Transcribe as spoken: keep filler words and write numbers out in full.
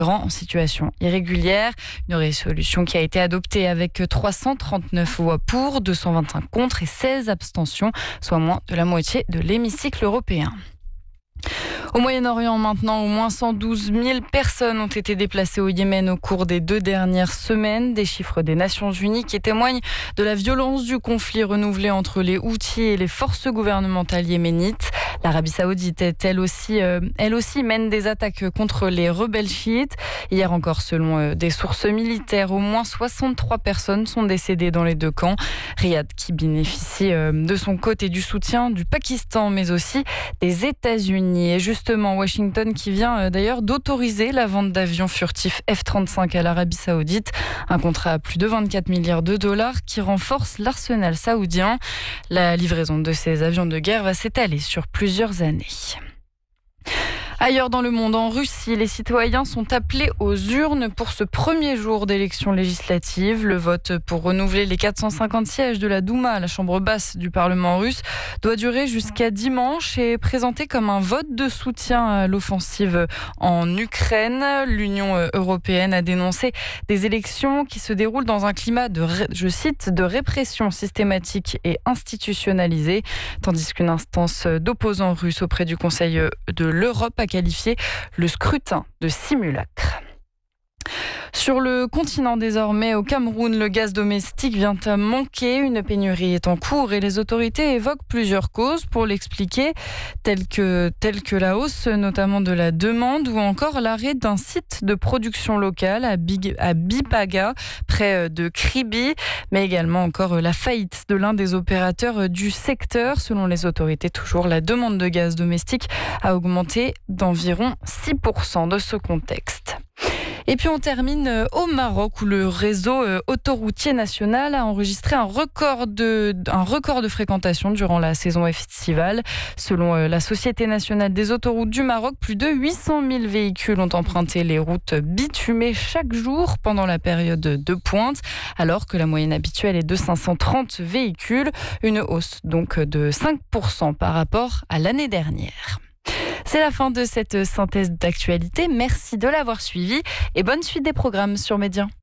en situation irrégulière. Une résolution qui a été adoptée avec trois cent trente-neuf voix pour, deux cent vingt-cinq contre et seize abstentions, soit moins de la moitié de l'hémicycle européen. Au Moyen-Orient maintenant, au moins cent douze mille personnes ont été déplacées au Yémen au cours des deux dernières semaines. Des chiffres des Nations Unies qui témoignent de la violence du conflit renouvelé entre les Houthis et les forces gouvernementales yéménites. L'Arabie Saoudite, est elle aussi, euh, elle aussi mène des attaques contre les rebelles chiites. Hier encore, selon euh, des sources militaires, au moins soixante-trois personnes sont décédées dans les deux camps. Riyad qui bénéficie euh, de son côté du soutien du Pakistan, mais aussi des États-Unis. Et justement, Washington qui vient euh, d'ailleurs d'autoriser la vente d'avions furtifs F trente-cinq à l'Arabie Saoudite. Un contrat à plus de vingt-quatre milliards de dollars qui renforce l'arsenal saoudien. La livraison de ces avions de guerre va s'étaler sur plusieurs années. Ailleurs dans le monde, en Russie, les citoyens sont appelés aux urnes pour ce premier jour d'élection législative. Le vote pour renouveler les quatre cent cinquante sièges de la Douma, la chambre basse du Parlement russe, doit durer jusqu'à dimanche et est présenté comme un vote de soutien à l'offensive en Ukraine. L'Union européenne a dénoncé des élections qui se déroulent dans un climat de, je cite, de répression systématique et institutionnalisée, tandis qu'une instance d'opposants russes auprès du Conseil de l'Europe a qualifié le scrutin de simulacre. Sur le continent désormais, au Cameroun, le gaz domestique vient à manquer. Une pénurie est en cours et les autorités évoquent plusieurs causes pour l'expliquer, telles que, telles que la hausse notamment de la demande ou encore l'arrêt d'un site de production locale à, Big, à Bipaga, près de Kribi, mais également encore la faillite de l'un des opérateurs du secteur. Selon les autorités, toujours, la demande de gaz domestique a augmenté d'environ six pour cent de ce contexte. Et puis on termine au Maroc où le réseau autoroutier national a enregistré un record de, un record de fréquentation durant la saison estivale. Selon la Société nationale des autoroutes du Maroc, plus de huit cent mille véhicules ont emprunté les routes bitumées chaque jour pendant la période de pointe, alors que la moyenne habituelle est de cinq cent trente véhicules, une hausse donc de cinq pour cent par rapport à l'année dernière. C'est la fin de cette synthèse d'actualité. Merci de l'avoir suivi et bonne suite des programmes sur Média.